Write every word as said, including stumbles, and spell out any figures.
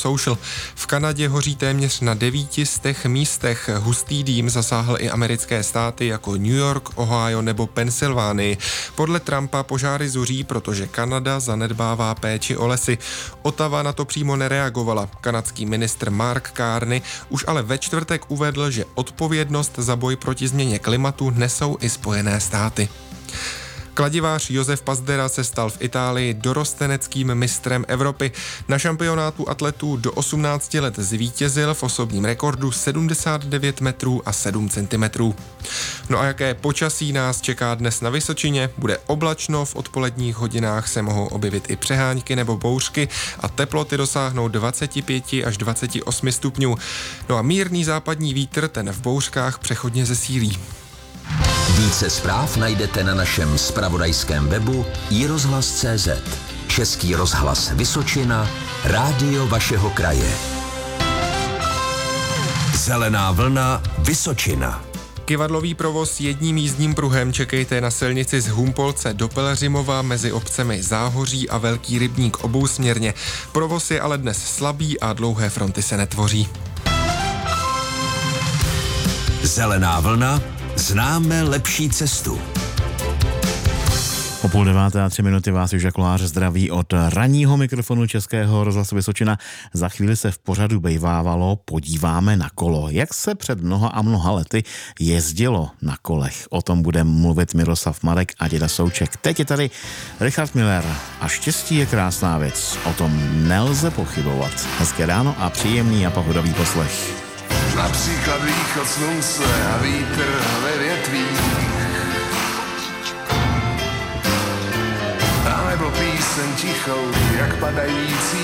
Social. V Kanadě hoří téměř na devíti stech místech. Hustý dým zasáhl i americké státy jako New York, Ohio nebo Pensylvánii. Podle Trumpa požáry zuří, protože Kanada zanedbává péči o lesy. Ottawa na to přímo nereagovala. Kanadský ministr Mark Carney už ale ve čtvrtek uvedl, že odpovědnost za boj proti změně klimatu nesou i Spojené státy. Kladivář Josef Pazdera se stal v Itálii dorosteneckým mistrem Evropy. Na šampionátu atletů do osmnácti let zvítězil v osobním rekordu sedmdesát devět metrů a sedm centimetrů. No a jaké počasí nás čeká dnes na Vysočině? Bude oblačno, v odpoledních hodinách se mohou objevit i přehánky nebo bouřky a teploty dosáhnou dvacet pět až dvacet osm stupňů. No a mírný západní vítr, ten v bouřkách přechodně zesílí. Více zpráv najdete na našem zpravodajském webu i rozhlas tečka cé zet. Český rozhlas Vysočina, rádio vašeho kraje. Zelená vlna Vysočina. Kyvadlový provoz jedním jízdním pruhem čekejte na silnici z Humpolce do Pelhřimova mezi obcemi Záhoří a Velký Rybník obousměrně. Provoz je ale dnes slabý a dlouhé fronty se netvoří. Zelená vlna. Známe lepší cestu. O půl deváté a tři minuty vás Joža Kolář zdraví od ranního mikrofonu Českého rozhlasu Vysočina. Za chvíli se v pořadu bejvávalo Podíváme na kolo. Jak se před mnoha a mnoha lety jezdilo na kolech? O tom bude mluvit Miroslav Marek a děda Souček. Teď je tady Richard Miller a štěstí je krásná věc. O tom nelze pochybovat. Hezké ráno a příjemný a pohodový poslech. Například východ slunce a vítr ve větvích. A nebo píseň tichou, jak padající